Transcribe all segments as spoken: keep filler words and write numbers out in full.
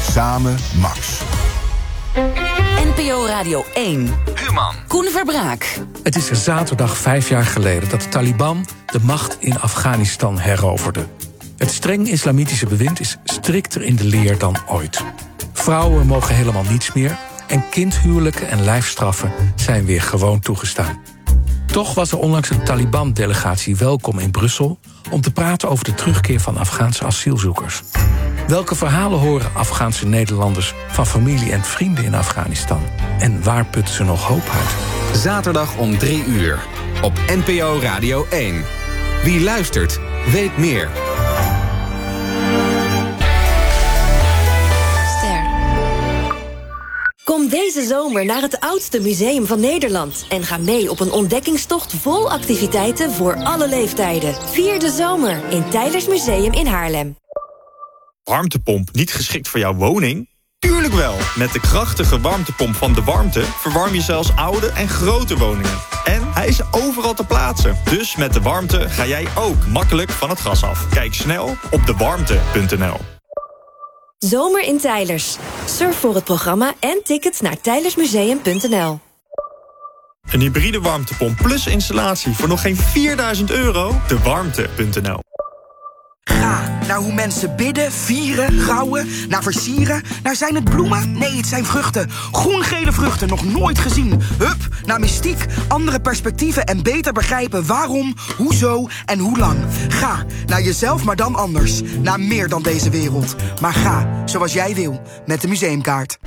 Samen Max. N P O Radio één. Human. Koen Verbraak. Het is zaterdag vijf jaar geleden dat de Taliban de macht in Afghanistan heroverde. Het streng islamitische bewind is strikter in de leer dan ooit. Vrouwen mogen helemaal niets meer en kindhuwelijken en lijfstraffen zijn weer gewoon toegestaan. Toch was er onlangs een Taliban-delegatie welkom in Brussel om te praten over de terugkeer van Afghaanse asielzoekers. Welke verhalen horen Afghaanse Nederlanders van familie en vrienden in Afghanistan? En waar putten ze nog hoop uit? Zaterdag om drie uur op N P O Radio één. Wie luistert, weet meer. Kom deze zomer naar het oudste museum van Nederland en ga mee op een ontdekkingstocht vol activiteiten voor alle leeftijden. Vier de zomer in Teylers Museum in Haarlem. Warmtepomp niet geschikt voor jouw woning? Tuurlijk wel! Met de krachtige warmtepomp van De Warmte verwarm je zelfs oude en grote woningen. En hij is overal te plaatsen. Dus met De Warmte ga jij ook makkelijk van het gas af. Kijk snel op de warmte punt n l. Zomer in Teylers. Surf voor het programma en tickets naar teylersmuseum punt n l. Een hybride warmtepomp plus installatie voor nog geen vierduizend euro? de warmte punt n l. Ga naar hoe mensen bidden, vieren, rouwen, naar versieren. Naar zijn het bloemen? Nee, het zijn vruchten. Groen-gele vruchten, nog nooit gezien. Hup, naar mystiek, andere perspectieven en beter begrijpen waarom, hoezo en hoe lang. Ga naar jezelf, maar dan anders. Naar meer dan deze wereld. Maar ga zoals jij wil, met de museumkaart.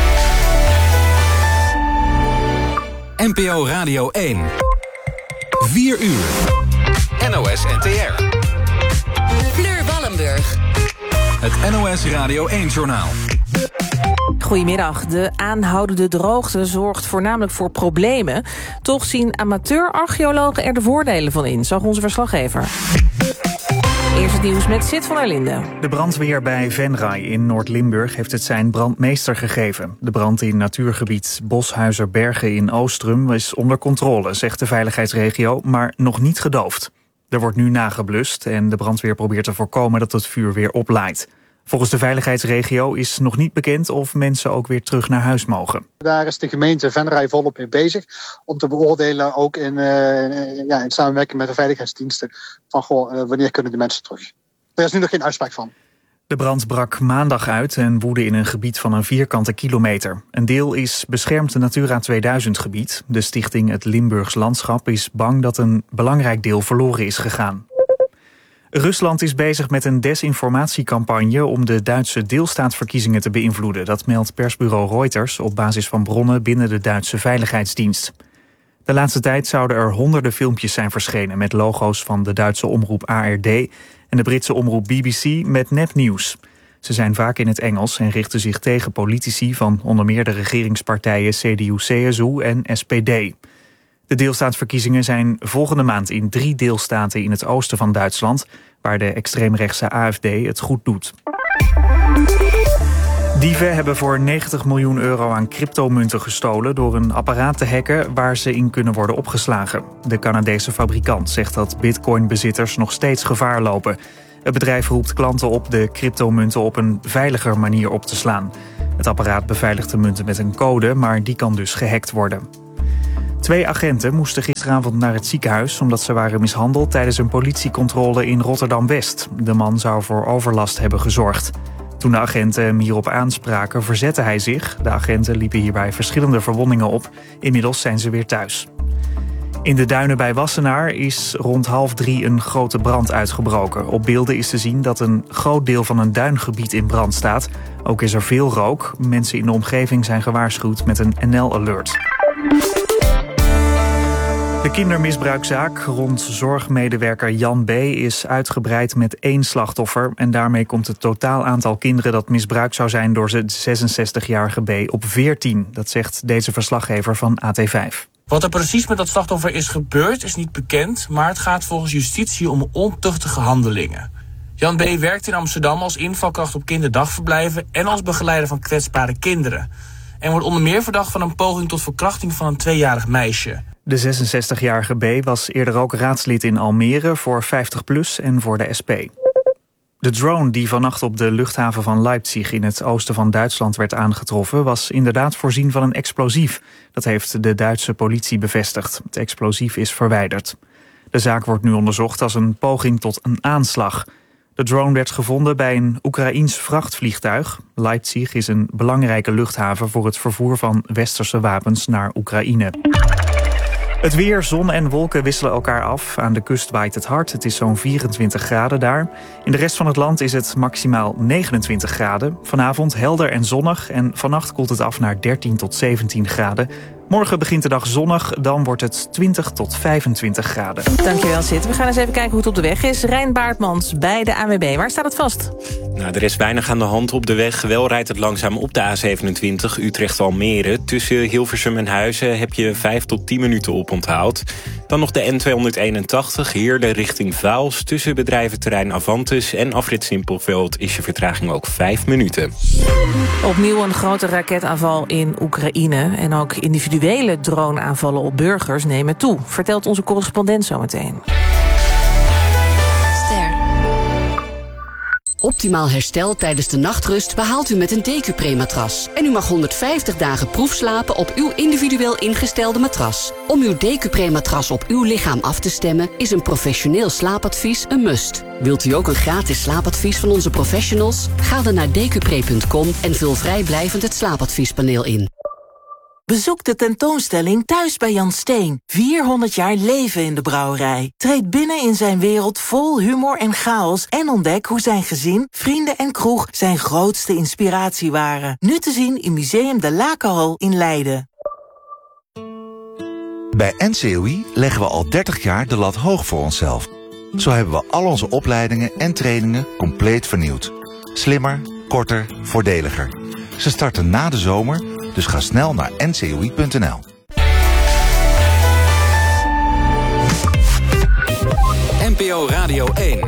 N P O Radio één. vier uur. N O S N T R. Fleur Wallenburg. Het N O S Radio één-journaal. Goedemiddag. De aanhoudende droogte zorgt voornamelijk voor problemen. Toch zien amateur-archeologen er de voordelen van in, zag onze verslaggever. Eerst het nieuws met Sid van der Linden. De brandweer bij Venray in Noord-Limburg heeft het zijn brandmeester gegeven. De brand in natuurgebied Boshuizerbergen in Oostrum is onder controle, zegt de veiligheidsregio, maar nog niet gedoofd. Er wordt nu nageblust en de brandweer probeert te voorkomen dat het vuur weer oplaait. Volgens de veiligheidsregio is nog niet bekend of mensen ook weer terug naar huis mogen. Daar is de gemeente Venray volop mee bezig om te beoordelen, ook in, uh, ja, in samenwerking met de veiligheidsdiensten, van goh, uh, wanneer kunnen de mensen terug. Er is nu nog geen uitspraak van. De brand brak maandag uit en woedde in een gebied van een vierkante kilometer. Een deel is beschermd Natura tweeduizend gebied. De stichting Het Limburgs Landschap is bang dat een belangrijk deel verloren is gegaan. Rusland is bezig met een desinformatiecampagne om de Duitse deelstaatsverkiezingen te beïnvloeden. Dat meldt persbureau Reuters op basis van bronnen binnen de Duitse Veiligheidsdienst. De laatste tijd zouden er honderden filmpjes zijn verschenen met logo's van de Duitse omroep A R D en de Britse omroep B B C met nepnieuws. Ze zijn vaak in het Engels en richten zich tegen politici van onder meer de regeringspartijen C D U C S U en S P D. De deelstaatsverkiezingen zijn volgende maand in drie deelstaten in het oosten van Duitsland, waar de extreemrechtse A F D het goed doet. Dieven hebben voor negentig miljoen euro aan cryptomunten gestolen door een apparaat te hacken waar ze in kunnen worden opgeslagen. De Canadese fabrikant zegt dat bitcoinbezitters nog steeds gevaar lopen. Het bedrijf roept klanten op de cryptomunten op een veiliger manier op te slaan. Het apparaat beveiligt de munten met een code, maar die kan dus gehackt worden. Twee agenten moesten gisteravond naar het ziekenhuis omdat ze waren mishandeld tijdens een politiecontrole in Rotterdam-West. De man zou voor overlast hebben gezorgd. Toen de agenten hem hierop aanspraken, verzette hij zich. De agenten liepen hierbij verschillende verwondingen op. Inmiddels zijn ze weer thuis. In de duinen bij Wassenaar is rond half drie een grote brand uitgebroken. Op beelden is te zien dat een groot deel van een duingebied in brand staat. Ook is er veel rook. Mensen in de omgeving zijn gewaarschuwd met een N L-alert. De kindermisbruikzaak rond zorgmedewerker Jan B. is uitgebreid met één slachtoffer. En daarmee komt het totaal aantal kinderen dat misbruikt zou zijn door de zesenzestigjarige B. op veertien. Dat zegt deze verslaggever van A T vijf. Wat er precies met dat slachtoffer is gebeurd is niet bekend, maar het gaat volgens justitie om ontuchtige handelingen. Jan B. werkt in Amsterdam als invalkracht op kinderdagverblijven en als begeleider van kwetsbare kinderen. En wordt onder meer verdacht van een poging tot verkrachting van een tweejarig meisje. De zesenzestigjarige B. was eerder ook raadslid in Almere voor vijftig plus en voor de S P. De drone die vannacht op de luchthaven van Leipzig in het oosten van Duitsland werd aangetroffen, was inderdaad voorzien van een explosief. Dat heeft de Duitse politie bevestigd. Het explosief is verwijderd. De zaak wordt nu onderzocht als een poging tot een aanslag. De drone werd gevonden bij een Oekraïens vrachtvliegtuig. Leipzig is een belangrijke luchthaven voor het vervoer van westerse wapens naar Oekraïne. Het weer, zon en wolken wisselen elkaar af. Aan de kust waait het hard. Het is zo'n vierentwintig graden daar. In de rest van het land is het maximaal negenentwintig graden. Vanavond helder en zonnig en vannacht koelt het af naar dertien tot zeventien graden. Morgen begint de dag zonnig, dan wordt het twintig tot vijfentwintig graden. Dankjewel, Sid. We gaan eens even kijken hoe het op de weg is. Rijn Baartmans bij de A N W B. Waar staat het vast? Nou, er is weinig aan de hand op de weg. Wel rijdt het langzaam op de A zevenentwintig Utrecht-Almere. Tussen Hilversum en Huizen heb je vijf tot tien minuten op onthoud. Dan nog de N tweehonderdeenentachtig, Heerlen richting Vaals. Tussen bedrijventerrein Avantus en afrit Simpelveld is je vertraging ook vijf minuten. Opnieuw een grote raketaanval in Oekraïne. En ook individuele droneaanvallen op burgers nemen toe, vertelt onze correspondent zometeen. Optimaal herstel tijdens de nachtrust behaalt u met een Decupre-matras. En u mag honderdvijftig dagen proefslapen op uw individueel ingestelde matras. Om uw Decupre-matras op uw lichaam af te stemmen is een professioneel slaapadvies een must. Wilt u ook een gratis slaapadvies van onze professionals? Ga dan naar decupre punt com en vul vrijblijvend het slaapadviespaneel in. Bezoek de tentoonstelling Thuis bij Jan Steen. vierhonderd jaar leven in de brouwerij. Treed binnen in zijn wereld vol humor en chaos en ontdek hoe zijn gezin, vrienden en kroeg zijn grootste inspiratie waren. Nu te zien in Museum de Lakenhal in Leiden. Bij N C O I leggen we al dertig jaar de lat hoog voor onszelf. Zo hebben we al onze opleidingen en trainingen compleet vernieuwd. Slimmer, korter, voordeliger. Ze starten na de zomer, dus ga snel naar n c o i punt n l. N P O Radio één.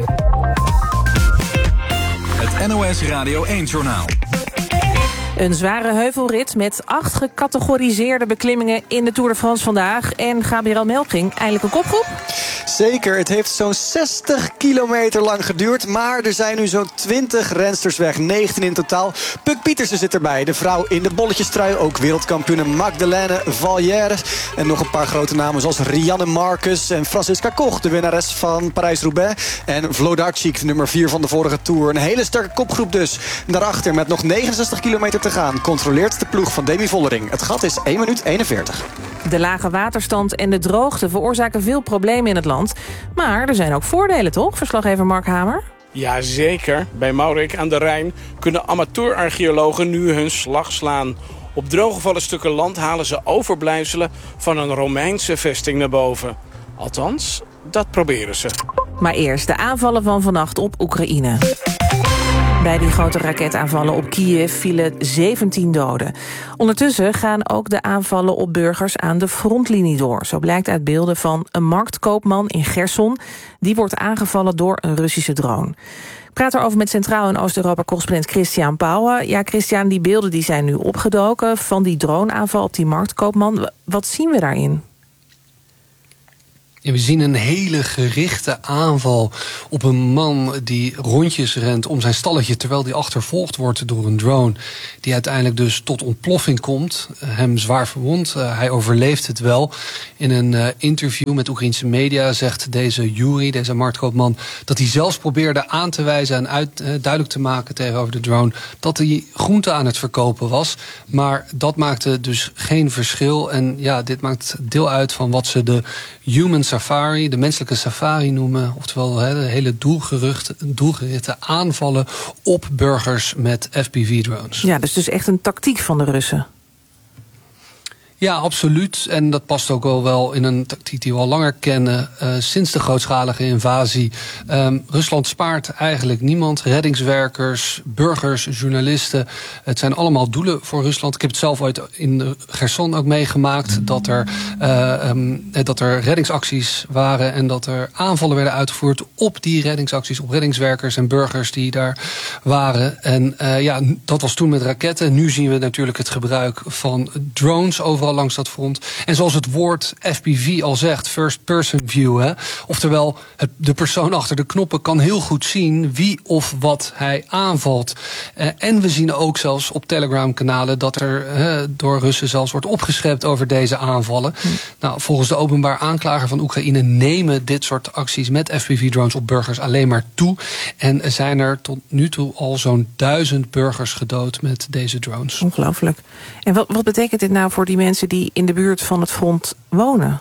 Het N O S Radio één-journaal. Een zware heuvelrit met acht gecategoriseerde beklimmingen in de Tour de France vandaag. En Gabriel Melking, eindelijk een kopgroep? Zeker, het heeft zo'n zestig kilometer lang geduurd. Maar er zijn nu zo'n twintig rensters weg, negentien in totaal. Puk Pietersen zit erbij, de vrouw in de bolletjestrui. Ook wereldkampioene Magdalene Vallière. En nog een paar grote namen zoals Rianne Marcus en Francisca Koch, de winnares van Parijs-Roubaix. En Vlodarczyk, nummer vier van de vorige Tour. Een hele sterke kopgroep dus. Daarachter met nog negenenzestig kilometer te gaan controleert de ploeg van Demi Vollering. Het gat is één minuut eenenveertig. De lage waterstand en de droogte veroorzaken veel problemen in het land. Maar er zijn ook voordelen, toch? Verslaggever Mark Hamer. Jazeker. Bij Maurik aan de Rijn kunnen amateur-archeologen nu hun slag slaan. Op drooggevallen stukken land halen ze overblijfselen van een Romeinse vesting naar boven. Althans, dat proberen ze. Maar eerst de aanvallen van vannacht op Oekraïne. Bij die grote raketaanvallen op Kiev vielen zeventien doden. Ondertussen gaan ook de aanvallen op burgers aan de frontlinie door. Zo blijkt uit beelden van een marktkoopman in Gerson. Die wordt aangevallen door een Russische drone. Ik praat erover met Centraal- en Oost-Europa-correspondent Christian Pauwen. Ja, Christian, die beelden die zijn nu opgedoken van die droneaanval op die marktkoopman. Wat zien we daarin? Ja, we zien een hele gerichte aanval op een man die rondjes rent om zijn stalletje, terwijl die achtervolgd wordt door een drone die uiteindelijk dus tot ontploffing komt, hem zwaar verwondt. Uh, hij overleeft het wel. In een uh, interview met Oekraïense media zegt deze Yuri, deze marktkoopman, dat hij zelfs probeerde aan te wijzen en uit, uh, duidelijk te maken tegenover de drone dat hij groente aan het verkopen was. Maar dat maakte dus geen verschil. En ja, dit maakt deel uit van wat ze de human safari, de menselijke safari noemen. Oftewel he, de hele doelgerichte aanvallen op burgers met F P V-drones. Ja, dus dus echt een tactiek van de Russen. Ja, absoluut. En dat past ook wel wel in een tactiek die we al langer kennen, uh, sinds de grootschalige invasie. Um, Rusland spaart eigenlijk niemand. Reddingswerkers, burgers, journalisten. Het zijn allemaal doelen voor Rusland. Ik heb het zelf ooit in Gerson ook meegemaakt, dat er, uh, um, dat er reddingsacties waren en dat er aanvallen werden uitgevoerd op die reddingsacties, op reddingswerkers en burgers die daar waren. En uh, ja, dat was toen met raketten. Nu zien we natuurlijk het gebruik van drones overal overal langs dat front. En zoals het woord F P V al zegt, first person view. Hè? Oftewel, het, de persoon achter de knoppen kan heel goed zien wie of wat hij aanvalt. Uh, en we zien ook zelfs op Telegram-kanalen dat er uh, door Russen zelfs wordt opgeschept over deze aanvallen. Hm. Nou, volgens de openbaar aanklager van Oekraïne nemen dit soort acties met F P V-drones op burgers alleen maar toe. En zijn er tot nu toe al zo'n duizend burgers gedood met deze drones. Ongelooflijk. En wat, wat betekent dit nou voor die mensen die in de buurt van het front wonen?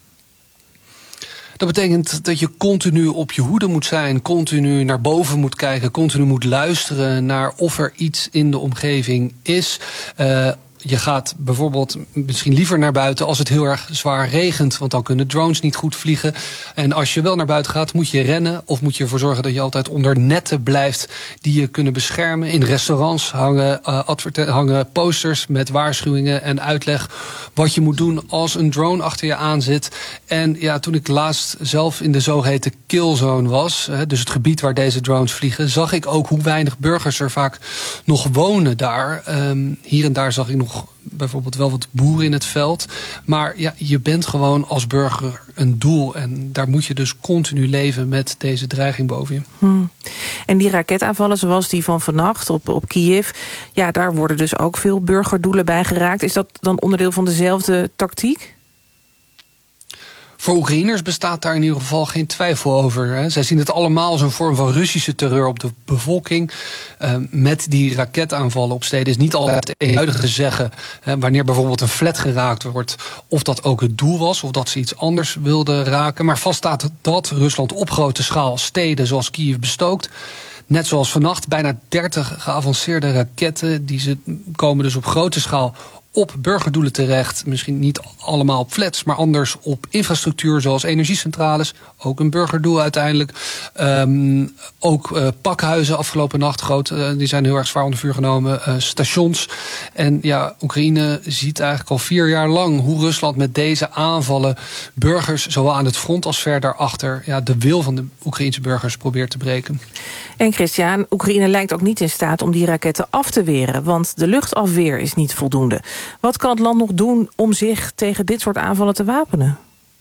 Dat betekent dat je continu op je hoede moet zijn, continu naar boven moet kijken, continu moet luisteren naar of er iets in de omgeving is. Uh, Je gaat bijvoorbeeld misschien liever naar buiten als het heel erg zwaar regent, want dan kunnen drones niet goed vliegen. En als je wel naar buiten gaat, moet je rennen of moet je ervoor zorgen dat je altijd onder netten blijft die je kunnen beschermen. In restaurants hangen, uh, adverte- hangen posters met waarschuwingen en uitleg wat je moet doen als een drone achter je aan zit. En ja, toen ik laatst zelf in de zogeheten killzone was, uh, dus het gebied waar deze drones vliegen, zag ik ook hoe weinig burgers er vaak nog wonen daar. Um, hier en daar zag ik nog bijvoorbeeld wel wat boeren in het veld. Maar ja, je bent gewoon als burger een doel. En daar moet je dus continu leven met deze dreiging boven je. Hmm. En die raketaanvallen zoals die van vannacht op, op Kiev, ja, daar worden dus ook veel burgerdoelen bij geraakt. Is dat dan onderdeel van dezelfde tactiek? Voor Oekraïners bestaat daar in ieder geval geen twijfel over. Hè. Zij zien het allemaal als een vorm van Russische terreur op de bevolking. Uh, met die raketaanvallen op steden is niet altijd eenduidig te zeggen. Hè, wanneer bijvoorbeeld een flat geraakt wordt, of dat ook het doel was, of dat ze iets anders wilden raken. Maar vast staat dat Rusland op grote schaal steden zoals Kiev bestookt. Net zoals vannacht, bijna dertig geavanceerde raketten. Die ze komen dus op grote schaal op burgerdoelen terecht. Misschien niet allemaal op flats, maar anders op infrastructuur zoals energiecentrales. Ook een burgerdoel uiteindelijk. Um, ook uh, pakhuizen afgelopen nacht groot. Uh, die zijn heel erg zwaar onder vuur genomen. Uh, stations. En ja, Oekraïne ziet eigenlijk al vier jaar lang hoe Rusland met deze aanvallen burgers, zowel aan het front als ver daarachter, ja, de wil van de Oekraïense burgers probeert te breken. En Christian, Oekraïne lijkt ook niet in staat om die raketten af te weren, want de luchtafweer is niet voldoende. Wat kan het land nog doen om zich tegen dit soort aanvallen te wapenen?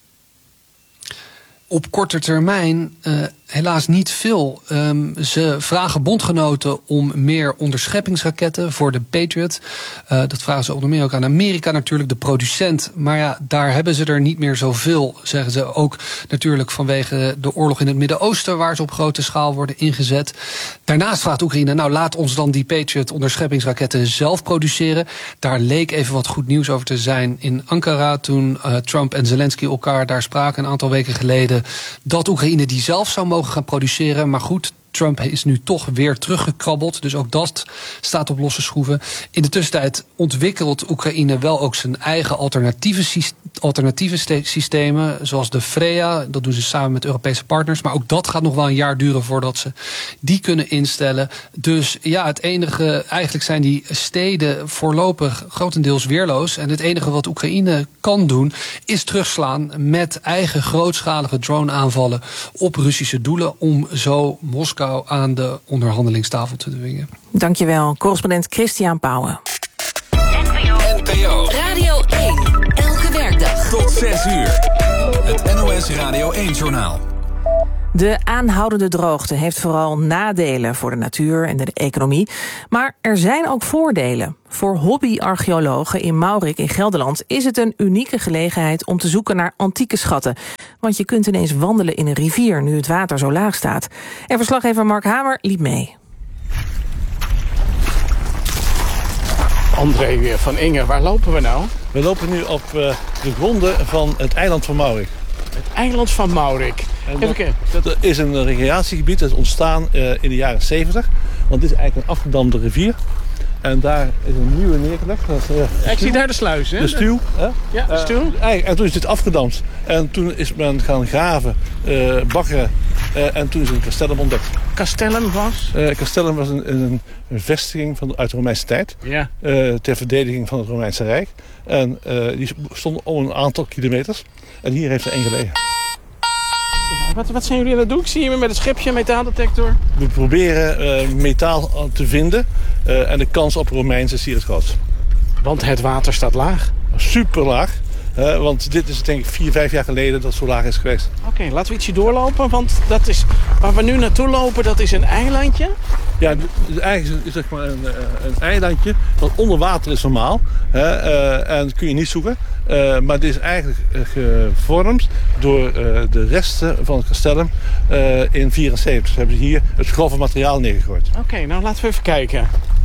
Op korte termijn uh, helaas niet veel. Um, ze vragen bondgenoten om meer onderscheppingsraketten voor de Patriot. Uh, dat vragen ze onder meer ook aan Amerika natuurlijk, de producent. Maar ja, daar hebben ze er niet meer zoveel, zeggen ze. Ook natuurlijk vanwege de oorlog in het Midden-Oosten, waar ze op grote schaal worden ingezet. Daarnaast vraagt Oekraïne, nou laat ons dan die Patriot onderscheppingsraketten zelf produceren. Daar leek even wat goed nieuws over te zijn in Ankara, toen uh, Trump en Zelensky elkaar daar spraken een aantal weken geleden, dat Oekraïne die zelf zou mogen gaan produceren. Maar goed, Trump is nu toch weer teruggekrabbeld. Dus ook dat staat op losse schroeven. In de tussentijd ontwikkelt Oekraïne wel ook zijn eigen alternatieve, alternatieve systemen. Zoals de Freya. Dat doen ze samen met Europese partners. Maar ook dat gaat nog wel een jaar duren voordat ze die kunnen instellen. Dus ja, het enige, eigenlijk zijn die steden voorlopig grotendeels weerloos. En het enige wat Oekraïne kan doen is terugslaan met eigen grootschalige drone-aanvallen op Russische doelen, om zo Moskou aan de onderhandelingstafel te dwingen. Dankjewel, correspondent Christian Pauwen. N P O Radio één, elke werkdag tot zes uur. Het N O S Radio één-journaal. De aanhoudende droogte heeft vooral nadelen voor de natuur en de economie. Maar er zijn ook voordelen. Voor hobbyarcheologen in Maurik in Gelderland is het een unieke gelegenheid om te zoeken naar antieke schatten. Want je kunt ineens wandelen in een rivier nu het water zo laag staat. En verslaggever Mark Hamer liep mee. André van Inge, waar lopen we nou? We lopen nu op uh, de gronden van het eiland van Maurik. Het eiland van Maurik. Even kijken. Dat is een recreatiegebied dat is ontstaan uh, in de jaren zeventig. Want dit is eigenlijk een afgedamde rivier. En daar is een nieuwe neergelegd. Dat is, uh, ja, ik zie daar de sluis, hè? De stuw. Hè? Ja, de stuw. Uh, en toen is dit afgedamd. En toen is men gaan graven, uh, baggeren. Uh, en toen is een castellum ontdekt. Castellum was? Uh, castellum was een, een, een vestiging van, uit de Romeinse tijd. Ja. Uh, ter verdediging van het Romeinse Rijk. En uh, die stond om een aantal kilometers. En hier heeft er één gelegen. Ja, wat, wat zijn jullie aan het doen? Ik zie je met een schipje, metaaldetector. We proberen uh, metaal te vinden. Uh, en de kans op Romeins is hier het grootst. Want het water staat laag. super laag. Uh, want dit is denk ik vier, vijf jaar geleden dat het zo laag is geweest. Oké, okay, laten we ietsje doorlopen. Want dat is, waar we nu naartoe lopen, dat is een eilandje. Ja, eigenlijk is het zeg maar een, een eilandje dat onder water is normaal. Hè, uh, en dat kun je niet zoeken. Uh, maar dit is eigenlijk gevormd door uh, de resten van het castellum uh, in vierenzeventig. Ze hebben hier het grove materiaal neergegooid. Oké, okay, nou laten we even kijken.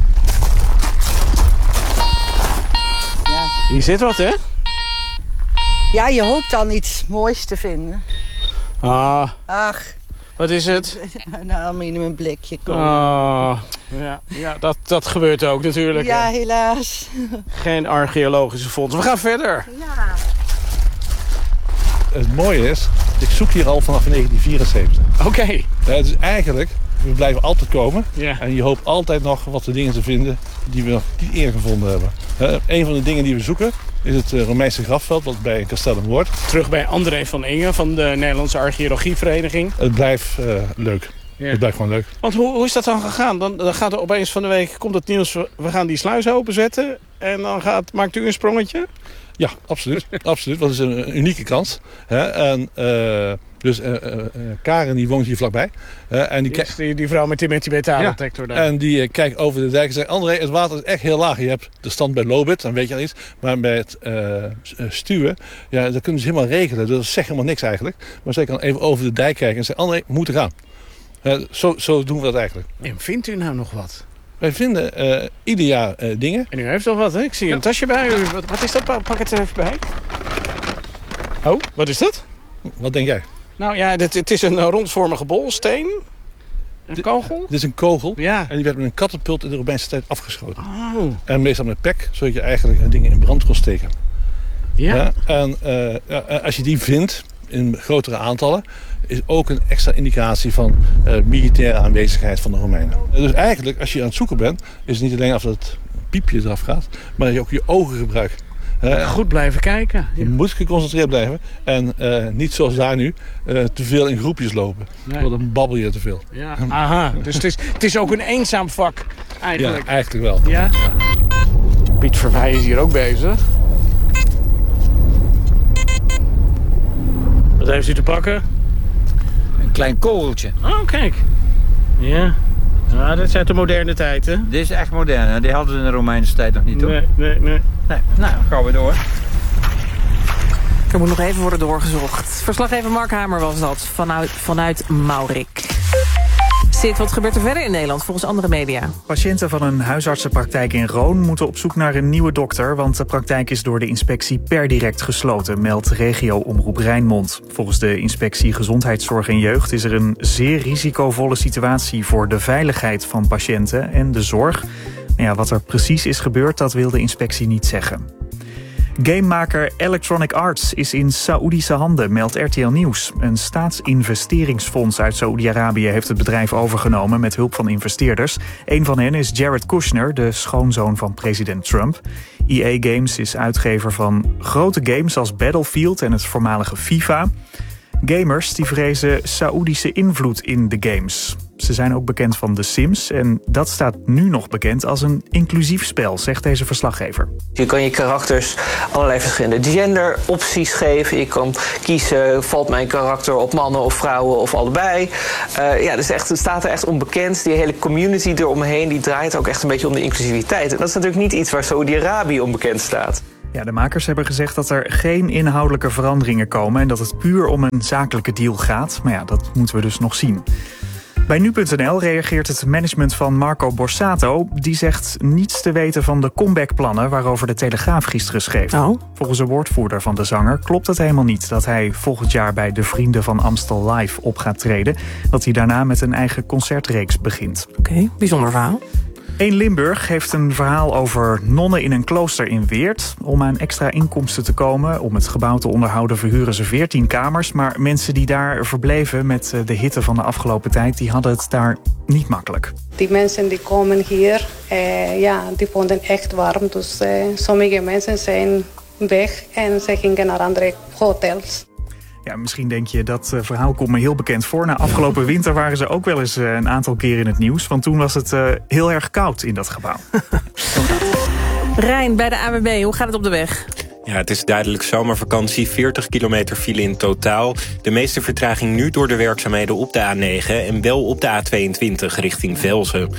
Ja. Hier zit wat, hè? Ja, je hoopt dan iets moois te vinden. Ah. Ach. Wat is het? Een aluminium blikje. Ah. Ja, ja dat, dat gebeurt ook natuurlijk. Ja, helaas. Geen archeologische fonds. We gaan verder. Ja. Het mooie is, ik zoek hier al vanaf negentien vierenzeventig. Oké. Okay. Ja, het is eigenlijk, we blijven altijd komen. Ja. En je hoopt altijd nog wat de dingen te vinden die we nog niet eerder gevonden hebben. Uh, een van de dingen die we zoeken is het uh, Romeinse grafveld wat bij Castellum hoort. Terug bij André van Ingen van de Nederlandse Archeologievereniging. Het blijft uh, leuk. Ja. Het blijft gewoon leuk. Want hoe, hoe is dat dan gegaan? Dan, dan gaat er opeens van de week, komt het nieuws, we gaan die sluis openzetten. En dan gaat, maakt u een sprongetje? Ja, absoluut. absoluut. Dat is een, een unieke kans. Hè? En, uh, dus uh, uh, Karen die woont hier vlakbij. Uh, en die, die, die vrouw met die, met die metaldetector daar. Ja. En die uh, kijkt over de dijk en zegt... André, het water is echt heel laag. Je hebt de stand bij Lobit, dan weet je al iets. Maar bij het uh, stuwen, ja, dat kunnen ze helemaal regelen. Dat zegt helemaal niks eigenlijk. Maar zij kan even over de dijk kijken en zegt... André, we moeten gaan. Uh, zo, zo doen we dat eigenlijk. En vindt u nou nog wat? Wij vinden uh, ieder jaar uh, dingen. En u heeft toch wat, hè? Ik zie ja. een tasje bij u. Wat, wat is dat? Pak het er even bij. Oh, wat is dat? Wat denk jij? Nou ja, dit, het is een rondvormige bolsteen. Een kogel? Dit is een kogel. Ja. En die werd met een katapult in de Romeinse tijd afgeschoten. Oh. En meestal met pek, zodat je eigenlijk dingen in brand kon steken. Ja. ja en uh, ja, als je die vindt, in grotere aantallen, is ook een extra indicatie van uh, militaire aanwezigheid van de Romeinen. Dus eigenlijk, als je aan het zoeken bent, is het niet alleen of het piepje eraf gaat, maar dat je ook je ogen gebruikt. Uh, Goed blijven kijken. Je moet geconcentreerd blijven en uh, niet zoals daar nu uh, te veel in groepjes lopen. Nee. Want dan babbel je te veel. Ja. Aha, dus het is, het is ook een eenzaam vak eigenlijk. Ja, eigenlijk wel. Ja? Ja. Piet Verwij is hier ook bezig. Wat heeft u te pakken? Een klein kogeltje. Oh, kijk. Ja. Ja, dat is uit de moderne tijd, hè? Dit is echt modern, hè? Die hadden ze in de Romeinse tijd nog niet, hoor. Nee, nee, nee. nee. Nou, gaan we door. Er moet nog even worden doorgezocht. Verslaggever Mark Hamer was dat, vanuit, vanuit Maurik. Sid, wat gebeurt er verder in Nederland volgens andere media? Patiënten van een huisartsenpraktijk in Roon moeten op zoek naar een nieuwe dokter, want de praktijk is door de inspectie per direct gesloten, meldt regio-omroep Rijnmond. Volgens de inspectie Gezondheidszorg en Jeugd is er een zeer risicovolle situatie voor de veiligheid van patiënten en de zorg. Maar ja, wat er precies is gebeurd, dat wil de inspectie niet zeggen. Gamemaker Electronic Arts is in Saoedische handen, meldt R T L Nieuws. Een staatsinvesteringsfonds uit Saoedi-Arabië heeft het bedrijf overgenomen met hulp van investeerders. Een van hen is Jared Kushner, de schoonzoon van president Trump. E A Games is uitgever van grote games als Battlefield en het voormalige FIFA. Gamers die vrezen Saoedische invloed in de games. Ze zijn ook bekend van The Sims en dat staat nu nog bekend als een inclusief spel, zegt deze verslaggever. Je kan je karakters allerlei verschillende genderopties geven. Je kan kiezen, valt mijn karakter op mannen of vrouwen of allebei. Uh, ja, dus echt, het staat er echt onbekend. Die hele community eromheen, die draait ook echt een beetje om de inclusiviteit. En dat is natuurlijk niet iets waar Saudi-Arabië onbekend staat. Ja, de makers hebben gezegd dat er geen inhoudelijke veranderingen komen en dat het puur om een zakelijke deal gaat. Maar ja, dat moeten we dus nog zien. Bij nu punt n l reageert het management van Marco Borsato. Die zegt niets te weten van de comebackplannen waarover de Telegraaf gisteren schreef. Oh. Volgens een woordvoerder van de zanger klopt het helemaal niet dat hij volgend jaar bij de Vrienden van Amstel Live op gaat treden. Dat hij daarna met een eigen concertreeks begint. Oké, okay, bijzonder verhaal. Eén Limburg heeft een verhaal over nonnen in een klooster in Weert. Om aan extra inkomsten te komen, om het gebouw te onderhouden, verhuren ze veertien kamers. Maar mensen die daar verbleven met de hitte van de afgelopen tijd, die hadden het daar niet makkelijk. Die mensen die komen hier, eh, ja, die vonden het echt warm. Dus eh, sommige mensen zijn weg en ze gingen naar andere hotels. Ja, misschien denk je, dat uh, verhaal komt me heel bekend voor. Na afgelopen winter waren ze ook wel eens uh, een aantal keer in het nieuws. Want toen was het uh, heel erg koud in dat gebouw. Rijn, bij de A W B, hoe gaat het op de weg? Ja, het is duidelijk zomervakantie, veertig kilometer file in totaal. De meeste vertraging nu door de werkzaamheden op de A negen... en wel op de A tweeëntwintig richting Velzen.